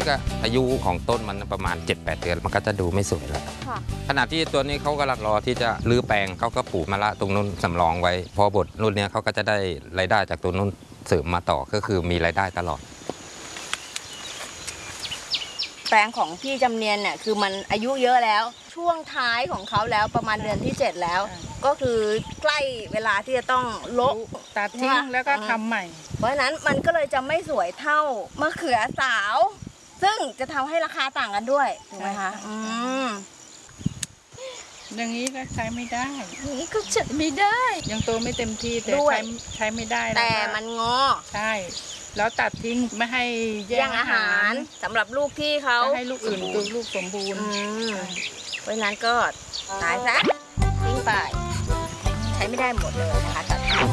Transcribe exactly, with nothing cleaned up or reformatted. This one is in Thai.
ก็อายุของต้นมันประมาณ เจ็ดแปด เดือนมันก็จะดูไม่สวยแล้วขณะที่ตัวนี้เขากำลังรอที่จะรื้อแปลงเขาก็ปลูกมะละตรงนู้นสำรองไว้พอบทรุ่นนี้เขาก็จะได้รายได้จากตัวนู้นเสริมมาต่อก็คือมีรายได้ตลอดแปลงของพี่จำเนียนเนี่ยคือมันอายุเยอะแล้วช่วงท้ายของเขาแล้วประมาณเดือนที่เจ็ดแล้วก็คือใกล้เวลาที่จะต้องโละตัดทิ้งแล้วก็ทำใหม่เพราะฉะนั้นมันก็เลยจะไม่สวยเท่ามะเขือสาวซึ่งจะทำให้ราคาต่างกันด้วยถูกไหมคะอืมอย่างนี้ก็ใช้ไม่ได้อย่างนี้ก็ใช้ไม่ได้ยังโตไม่เต็มที่แต่ใช้ใช้ไม่ได้แต่มันงอใช่แล้วตัดทิ้งไม่ให้แย่งอาหารสำหรับลูกที่เขาให้ลูกอื่นดูลูกสมบูรณ์เพราะนั้นก็ตายซะทิ้งไปใช้ไม่ได้หมดเลยนะคะตัดทิ้ง